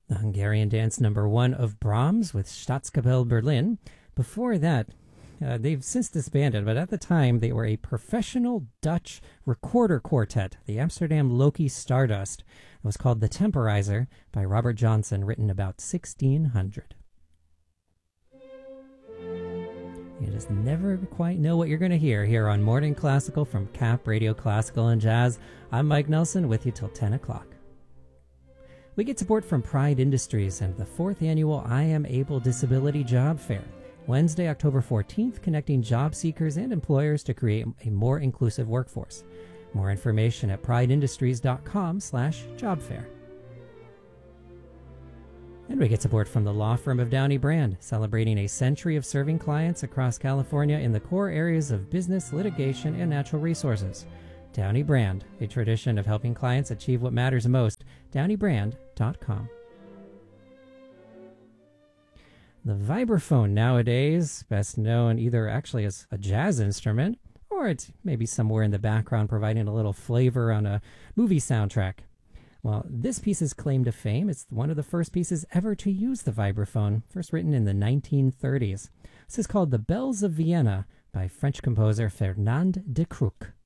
The Hungarian dance number 1 of Brahms with Staatskapelle Berlin. Before that, they've since disbanded, but at the time they were a professional Dutch recorder quartet, the Amsterdam Loki Stardust. It was called The Temporizer by Robert Johnson, written about 1600. You just never quite know what you're going to hear here on Morning Classical from Cap Radio Classical and Jazz. I'm Mike Nelson with you till 10 o'clock. We get support from Pride Industries and the 4th annual I Am Able Disability Job Fair, Wednesday, October 14th, connecting job seekers and employers to create a more inclusive workforce. More information at prideindustries.com/jobfair. And we get support from the law firm of Downey Brand, celebrating a century of serving clients across California in the core areas of business, litigation, and natural resources. Downey Brand, a tradition of helping clients achieve what matters most. DowneyBrand.com. The vibraphone nowadays, best known either actually as a jazz instrument, or it's maybe somewhere in the background providing a little flavor on a movie soundtrack. Well, this piece's claim to fame, it's one of the first pieces ever to use the vibraphone, first written in the 1930s. This is called The Bells of Vienna by French composer Fernand de Crook.